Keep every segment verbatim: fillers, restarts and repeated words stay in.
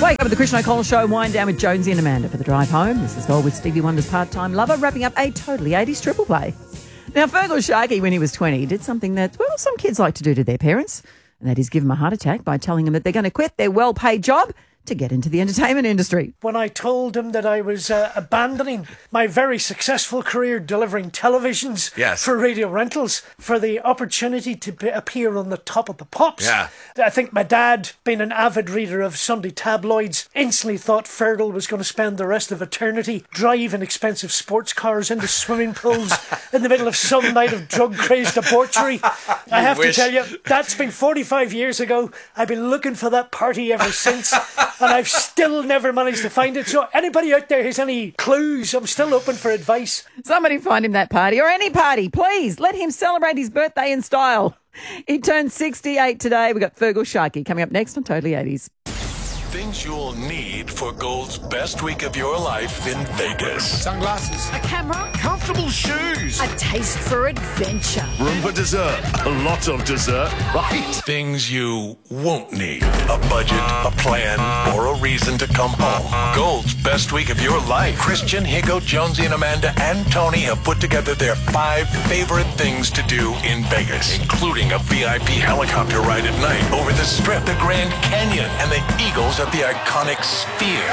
Wake up with the Christian O'Connell Show, wind down with Jonesy and Amanda for the drive home. This is Gold with Stevie Wonder's part-time lover, wrapping up a totally eighties triple play. Now, Fergal Sharkey, when he was twenty, did something that, well, some kids like to do to their parents, and that is give them a heart attack by telling them that they're going to quit their well-paid job to get into the entertainment industry. When I told him that I was uh, abandoning my very successful career delivering televisions yes. for radio rentals for the opportunity to be, appear on the top of the pops. Yeah. I think my dad, being an avid reader of Sunday tabloids, instantly thought Fergal was going to spend the rest of eternity driving expensive sports cars into swimming pools in the middle of some night of drug-crazed debauchery. I have wish. to tell you, that's been forty-five years ago. I've been looking for that party ever since. And I've still never managed to find it. So anybody out there has any clues, I'm still open for advice. Somebody find him that party, or any party, please. Let him celebrate his birthday in style. He turned sixty-eight today. We've got Fergal Sharkey coming up next on Totally eighties. Things you'll need for Gold's best week of your life in Vegas. Sunglasses. A camera. Comfortable shoes. A taste for adventure. Room for dessert. A lot of dessert, right? Things you won't need. A budget, a plan, or a reason to come home. Gold's best week of your life. Christian, Higo, Jonesy, and Amanda and Tony have put together their five favorite things to do in Vegas, including a V I P helicopter ride at night over the Strip, the Grand Canyon, and the Eagles at the iconic Sphere.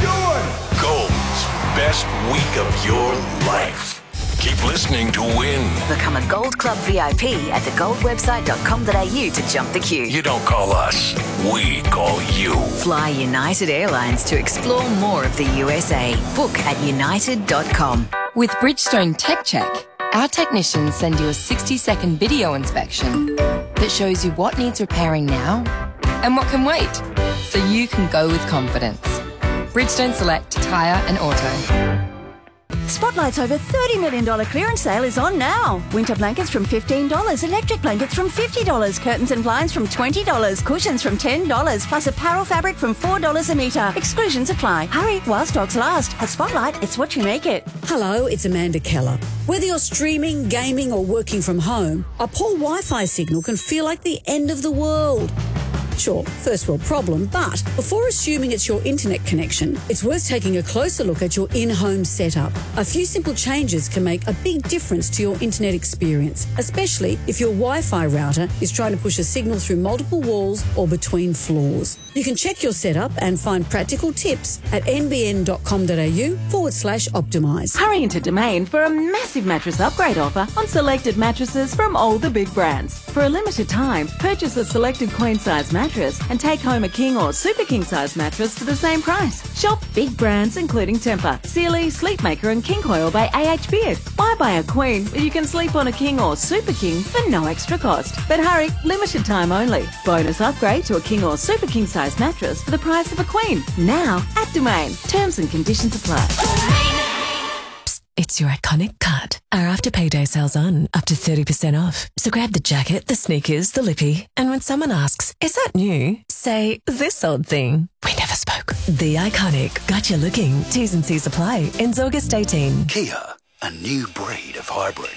Gold's best week of your life. Keep listening to win. Become a Gold Club V I P at the gold website dot com dot a u to jump the queue. You don't call us, we call you. Fly United Airlines to explore more of the U S A. Book at united dot com. With Bridgestone Tech Check, our technicians send you a sixty-second video inspection that shows you what needs repairing now and what can wait, so you can go with confidence. Bridgestone Select Tyre and Auto. Spotlight's over thirty million dollars clearance sale is on now. Winter blankets from fifteen dollars, electric blankets from fifty dollars, curtains and blinds from twenty dollars, cushions from ten dollars, plus apparel fabric from four dollars a metre. Exclusions apply. Hurry while stocks last. At Spotlight, it's what you make it. Hello, it's Amanda Keller. Whether you're streaming, gaming or working from home, a poor Wi-Fi signal can feel like the end of the world. Sure, first world problem, but before assuming it's your internet connection, it's worth taking a closer look at your in-home setup. A few simple changes can make a big difference to your internet experience, especially if your Wi-Fi router is trying to push a signal through multiple walls or between floors. You can check your setup and find practical tips at nbn dot com dot a u forward slash optimise. Hurry into Domain for a massive mattress upgrade offer on selected mattresses from all the big brands. For a limited time, purchase a selected queen-size mattress and take home a king or super king size mattress for the same price. Shop big brands including Tempur, Sealy, Sleepmaker and King Coil by A H Beard. Why buy a queen when you can sleep on a king or super king for no extra cost? But hurry, limited time only. Bonus upgrade to a king or super king size mattress for the price of a queen. Now at Domain. Terms and conditions apply. It's your iconic cut. Our after payday sale's on, up to thirty percent off. So grab the jacket, the sneakers, the lippy, and when someone asks, is that new? Say, this old thing. We never spoke. The iconic. Got you looking. T's and C's apply. Ends August eighteenth. Kia, a new breed of hybrid.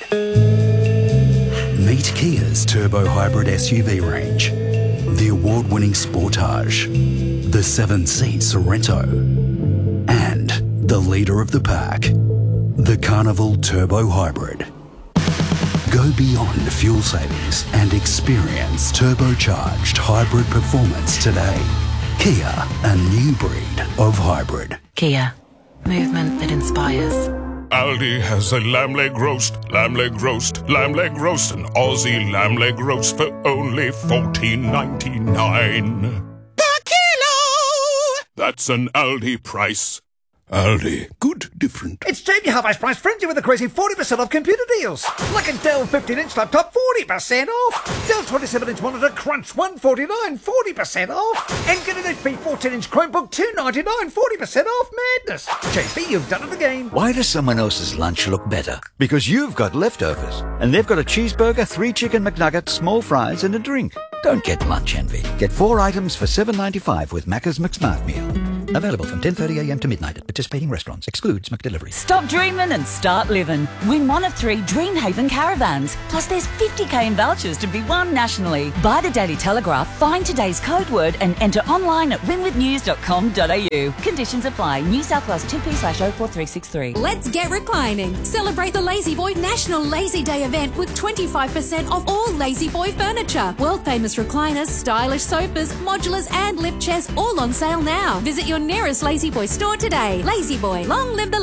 Meet Kia's turbo hybrid S U V range. The award-winning Sportage, the seven-seat Sorento, and the leader of the pack, the Carnival Turbo Hybrid. Go beyond fuel savings and experience turbocharged hybrid performance today. Kia, a new breed of hybrid. Kia, movement that inspires. Aldi has a lamb leg roast, lamb leg roast, lamb leg roast, an Aussie lamb leg roast for only fourteen ninety-nine. Per kilo! That's an Aldi price. Aldi, good, different. It's Jamie Half-Ice Price Frenzy with a crazy forty percent off computer deals. Like a Dell fifteen inch laptop, forty percent off. Dell twenty-seven inch monitor, crunch, one forty-nine, forty percent off. And get an H P fourteen inch Chromebook, two ninety-nine, forty percent off. Madness. J P, you've done it again. Why does someone else's lunch look better? Because you've got leftovers. And they've got a cheeseburger, three chicken McNuggets, small fries, and a drink. Don't get lunch envy. Get four items for seven ninety-five with Macca's McSmart Meal. Available from ten thirty a m to midnight at participating restaurants. Excludes McDelivery. Stop dreaming and start living. Win one of three Dreamhaven caravans. Plus there's fifty k in vouchers to be won nationally. Buy the Daily Telegraph, find today's code word and enter online at win with news dot com dot a u. Conditions apply. New South Wales two P slash oh four three six three. Let's get reclining. Celebrate the Lazy Boy National Lazy Day event with twenty-five percent off all Lazy Boy furniture. World famous recliners, stylish sofas, modulars and lift chairs all on sale now. Visit your nearest Lazy Boy store today. Lazy Boy, long live the